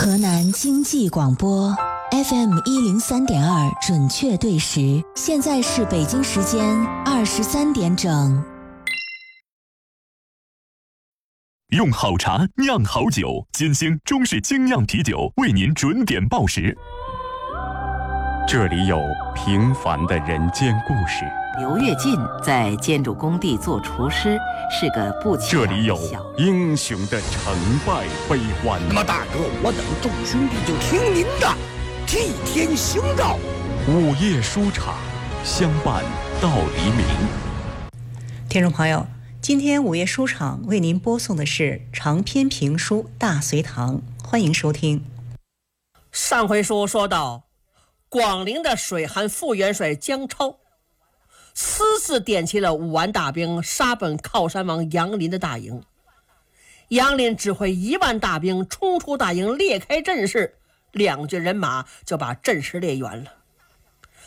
河南经济广播 FM 103.2准确对时，现在是北京时间23点整。 用好茶酿好酒，金星中式精酿啤酒为您准点报时。这里有平凡的人间故事。 刘跃进在建筑工地做厨师，是个不起眼的小。 这里有英雄的成败悲欢。 那么大哥，我等众兄弟就听您的，替天行道。 午夜书场，相伴到黎明。 听众朋友，今天午夜书场为您播送的是长篇评书《大隋唐》，欢迎收听。 上回书说到，广陵的水旱副元帅姜超私自点起了5万大兵，杀奔靠山王杨林的大营。杨林指挥1万大兵冲出大营，裂开阵势，2军人马就把阵势裂圆了。